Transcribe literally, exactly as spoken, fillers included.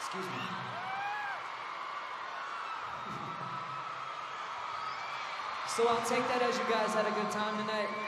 Excuse me. So I'll take that as you guys had a good time tonight.